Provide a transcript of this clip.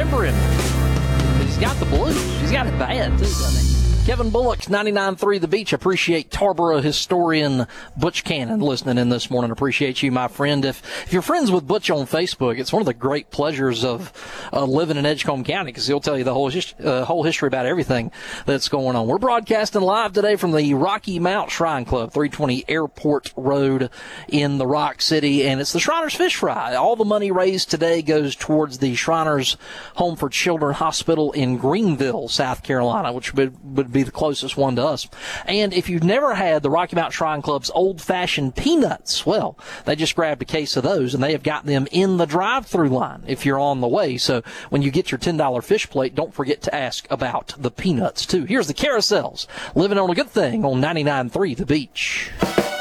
remember him. He's got the blues. He's got it bad, too, doesn't he? Kevin Bullock, 99.3 The Beach. Appreciate Tarboro historian Butch Cannon listening in this morning. Appreciate you, my friend. If you're friends with Butch on Facebook, it's one of the great pleasures of living in Edgecombe County because he'll tell you the whole history about everything that's going on. We're broadcasting live today from the Rocky Mount Shrine Club, 320 Airport Road in the Rock City, and it's the Shriners Fish Fry. All the money raised today goes towards the Shriners Home for Children Hospital in Greenville, South Carolina, which would be the closest one to us. And if you've never had the Rocky Mount Shrine Club's old-fashioned peanuts, well, they just grabbed a case of those, and they have got them in the drive-through line if you're on the way. So when you get your $10 fish plate, don't forget to ask about the peanuts, too. Here's the Carousels, living on a good thing on 99.3 The Beach.